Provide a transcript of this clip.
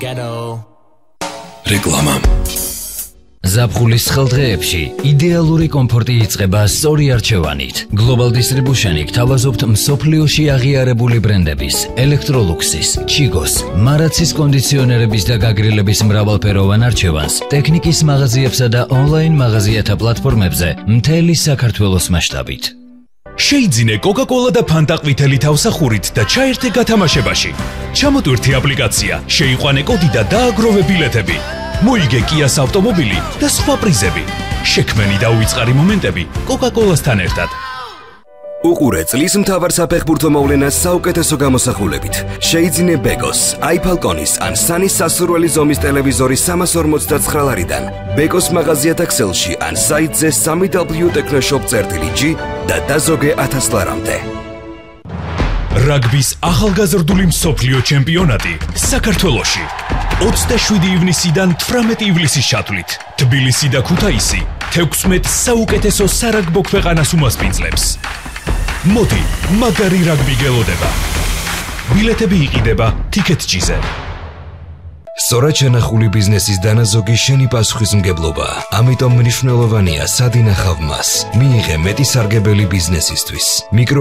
რეკლამა. ზაფხულის ცხელდღეებში იდეალური კომფორტი იწყება სწორი არჩევანით. Global Distribution-ი გთავაზობთ მსოფლიოში აღიარებული ბრენდების, ელექტროლუქსის, ჩიგოს, მარაცის კონდიციონერების და გაგრილების მრავალფეროვან არჩევანს ტექნიკის მაღაზიებსა და ონლაინ მაღაზიათა პლატფორმებზე მთელი საქართველოს მასშტაბით. შეიძინე Coca-Cola და Fanta ყვითელი თავსახურით და ჩაერთე გათამაშებაში. ჩამოტვირთი აპლიკაცია, შეიყვანე კოდი და დააგროვე ბილეთები. მოიგე Kia-ს ავტომობილი და სხვა პრიზები. შექმენი და უიწყარი მომენტები Coca-Cola-სთან ერთად. უყურე წლის მთავარ საფეხბურთო მოვლენას საუკეთესო გამოსახულებით. შეიძინე Beko-ს, iFalcon-ის ან Sun-ის სასურველი ზომის ტელევიზორი 349 ლარიდან. Beko-ს მაღაზიათა ქსელში ან საიტზე www.technoshop.g და დაზოგე 1000 ლარამდე. რაგბის ახალგაზრდული მსოფლიო ჩემპიონატი საქართველოში. 27 ივნისიდან 18 ივლისის ჩათვლით. თბილისი და ქუთაისი 16 საუკეთესო სარაგბო ქვეყანას უმასპინძლებს. მოდი, მაგარი რაგბი გელოდება. ბილეთები იყიდება Ticket.gz-ზე. სწორად შენახული ბიზნესის დანაზოგი შენი პასუხისმგებლობაა. ამიტომ მნიშვნელოვანია სად ინახავ მას. მიიღე მეტი სარგებელი ბიზნესისთვის.